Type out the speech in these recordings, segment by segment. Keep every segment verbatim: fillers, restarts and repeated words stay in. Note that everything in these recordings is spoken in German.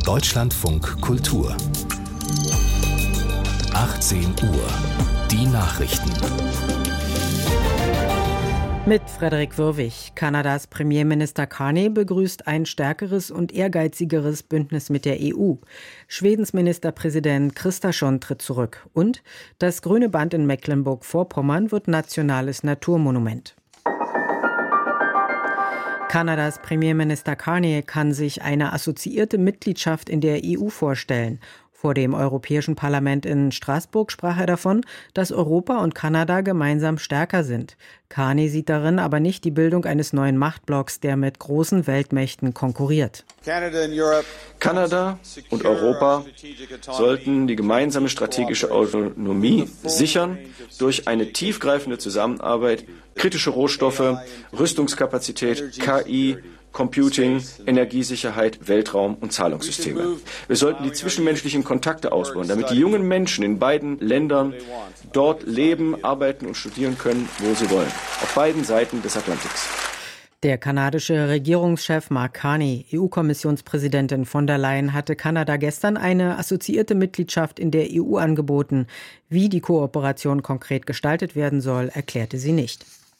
Deutschlandfunk Kultur. achtzehn Uhr. Die Nachrichten. Mit Frederik Würwig. Kanadas Premierminister Carney begrüßt ein stärkeres und ehrgeizigeres Bündnis mit der E U. Schwedens Ministerpräsident Kristersson tritt zurück. Und das Grüne Band in Mecklenburg-Vorpommern wird nationales Naturmonument. Kanadas Premierminister Carney kann sich eine assoziierte Mitgliedschaft in der E U vorstellen. Vor dem Europäischen Parlament in Straßburg sprach er davon, dass Europa und Kanada gemeinsam stärker sind. Carney sieht darin aber nicht die Bildung eines neuen Machtblocks, der mit großen Weltmächten konkurriert. Kanada und Europa sollten die gemeinsame strategische Autonomie sichern durch eine tiefgreifende Zusammenarbeit, kritische Rohstoffe, Rüstungskapazität, K I, Computing, Energiesicherheit, Weltraum und Zahlungssysteme. Wir sollten die zwischenmenschlichen Kontakte ausbauen, damit die jungen Menschen in beiden Ländern dort leben, arbeiten und studieren können, wo sie wollen. Auf beiden Seiten des Atlantiks. Der kanadische Regierungschef Mark Carney, E U-Kommissionspräsidentin von der Leyen, hatte Kanada gestern eine assoziierte Mitgliedschaft in der E U angeboten. Wie die Kooperation konkret gestaltet werden soll, erklärte sie nicht.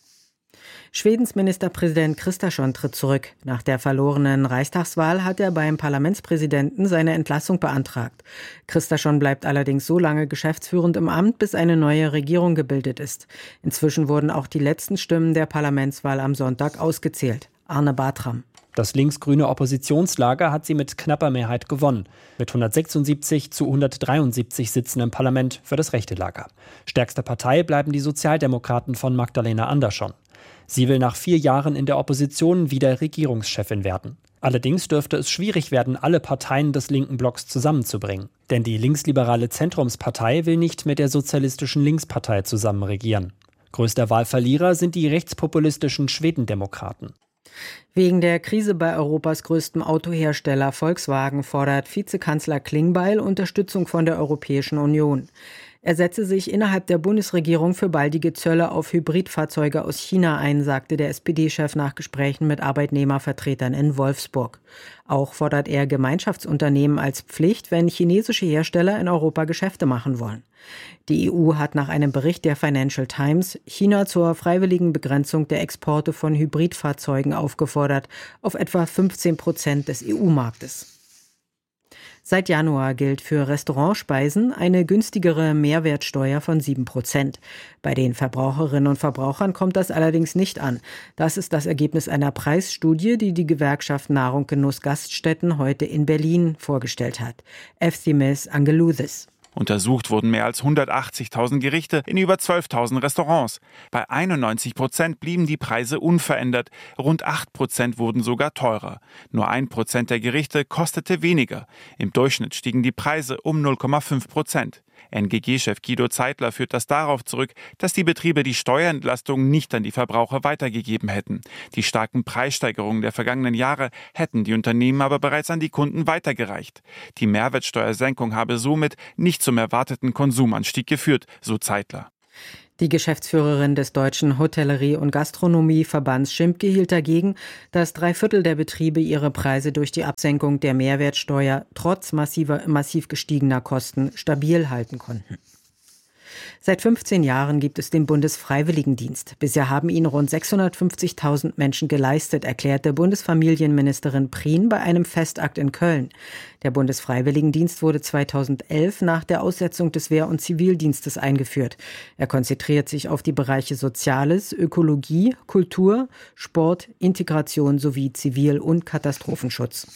Schwedens Ministerpräsident Kristersson tritt zurück. Nach der verlorenen Reichstagswahl hat er beim Parlamentspräsidenten seine Entlassung beantragt. Kristersson bleibt allerdings so lange geschäftsführend im Amt, bis eine neue Regierung gebildet ist. Inzwischen wurden auch die letzten Stimmen der Parlamentswahl am Sonntag ausgezählt. Arne Bartram. Das linksgrüne Oppositionslager hat sie mit knapper Mehrheit gewonnen. Mit hundertsechsundsiebzig zu hundertdreiundsiebzig Sitzen im Parlament für das rechte Lager. Stärkste Partei bleiben die Sozialdemokraten von Magdalena Andersson. Sie will nach vier Jahren in der Opposition wieder Regierungschefin werden. Allerdings dürfte es schwierig werden, alle Parteien des linken Blocks zusammenzubringen. Denn die linksliberale Zentrumspartei will nicht mit der sozialistischen Linkspartei zusammen regieren. Größter Wahlverlierer sind die rechtspopulistischen Schwedendemokraten. Wegen der Krise bei Europas größtem Autohersteller Volkswagen fordert Vizekanzler Klingbeil Unterstützung von der Europäischen Union. Er setze sich innerhalb der Bundesregierung für baldige Zölle auf Hybridfahrzeuge aus China ein, sagte der S P D-Chef nach Gesprächen mit Arbeitnehmervertretern in Wolfsburg. Auch fordert er Gemeinschaftsunternehmen als Pflicht, wenn chinesische Hersteller in Europa Geschäfte machen wollen. Die E U hat nach einem Bericht der Financial Times China zur freiwilligen Begrenzung der Exporte von Hybridfahrzeugen aufgefordert, auf etwa fünfzehn Prozent des E U-Marktes. Seit Januar gilt für Restaurantspeisen eine günstigere Mehrwertsteuer von sieben Prozent. Bei den Verbraucherinnen und Verbrauchern kommt das allerdings nicht an. Das ist das Ergebnis einer Preisstudie, die die Gewerkschaft Nahrung Genuss Gaststätten heute in Berlin vorgestellt hat. Efthimis Angelouthis. Untersucht wurden mehr als hundertachtzigtausend Gerichte in über zwölftausend Restaurants. Bei einundneunzig Prozent blieben die Preise unverändert. Rund acht Prozent wurden sogar teurer. Nur ein Prozent der Gerichte kostete weniger. Im Durchschnitt stiegen die Preise um null Komma fünf Prozent. N G G-Chef Guido Zeitler führt das darauf zurück, dass die Betriebe die Steuerentlastung nicht an die Verbraucher weitergegeben hätten. Die starken Preissteigerungen der vergangenen Jahre hätten die Unternehmen aber bereits an die Kunden weitergereicht. Die Mehrwertsteuersenkung habe somit nicht zum erwarteten Konsumanstieg geführt, so Zeitler. Die Geschäftsführerin des Deutschen Hotellerie- und Gastronomieverbands Schimke hielt dagegen, dass drei Viertel der Betriebe ihre Preise durch die Absenkung der Mehrwertsteuer trotz massiver, massiv gestiegener Kosten stabil halten konnten. Seit fünfzehn Jahren gibt es den Bundesfreiwilligendienst. Bisher haben ihn rund sechshundertfünfzigtausend Menschen geleistet, erklärte Bundesfamilienministerin Prien bei einem Festakt in Köln. Der Bundesfreiwilligendienst wurde zweitausendelf nach der Aussetzung des Wehr- und Zivildienstes eingeführt. Er konzentriert sich auf die Bereiche Soziales, Ökologie, Kultur, Sport, Integration sowie Zivil- und Katastrophenschutz.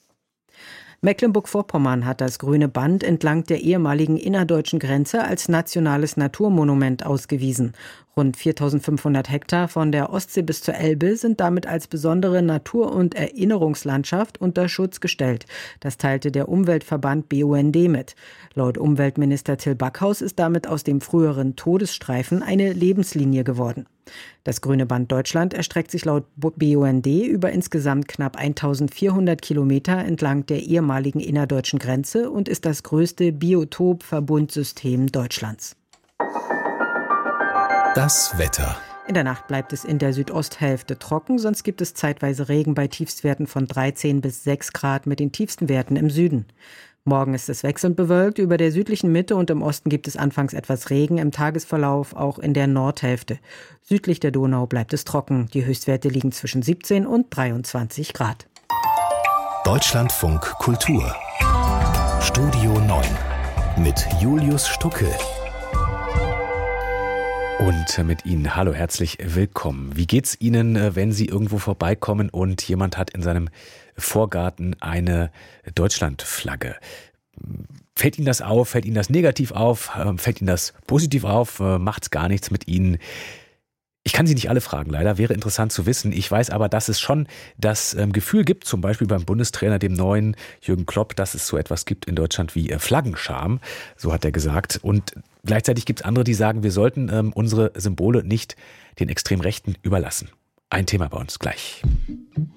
Mecklenburg-Vorpommern hat das Grüne Band entlang der ehemaligen innerdeutschen Grenze als nationales Naturmonument ausgewiesen. Rund viertausendfünfhundert Hektar von der Ostsee bis zur Elbe sind damit als besondere Natur- und Erinnerungslandschaft unter Schutz gestellt. Das teilte der Umweltverband B U N D mit. Laut Umweltminister Till Backhaus ist damit aus dem früheren Todesstreifen eine Lebenslinie geworden. Das Grüne Band Deutschland erstreckt sich laut B U N D über insgesamt knapp eintausendvierhundert Kilometer entlang der ehemaligen innerdeutschen Grenze und ist das größte Biotopverbundsystem Deutschlands. Das Wetter. In der Nacht bleibt es in der Südosthälfte trocken, sonst gibt es zeitweise Regen bei Tiefstwerten von dreizehn bis sechs Grad mit den tiefsten Werten im Süden. Morgen ist es wechselnd bewölkt, über der südlichen Mitte und im Osten gibt es anfangs etwas Regen, im Tagesverlauf auch in der Nordhälfte. Südlich der Donau bleibt es trocken, die Höchstwerte liegen zwischen siebzehn und dreiundzwanzig Grad. Deutschlandfunk Kultur Studio neun mit Julius Stucke. Und mit Ihnen, hallo, herzlich willkommen. Wie geht's Ihnen, wenn Sie irgendwo vorbeikommen und jemand hat in seinem Vorgarten eine Deutschlandflagge? Fällt Ihnen das auf? Fällt Ihnen das negativ auf? Fällt Ihnen das positiv auf? Macht's gar nichts mit Ihnen? Ich kann Sie nicht alle fragen, leider. Wäre interessant zu wissen. Ich weiß aber, dass es schon das ähm, Gefühl gibt, zum Beispiel beim Bundestrainer, dem neuen Jürgen Klopp, dass es so etwas gibt in Deutschland wie äh, Flaggenscham. So hat er gesagt. Und gleichzeitig gibt es andere, die sagen, wir sollten ähm, unsere Symbole nicht den Extremrechten überlassen. Ein Thema bei uns gleich.